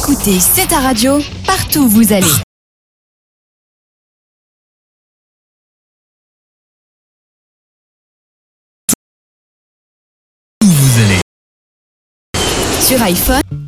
Écoutez, c'est ta radio, partout où vous allez. Sur iPhone,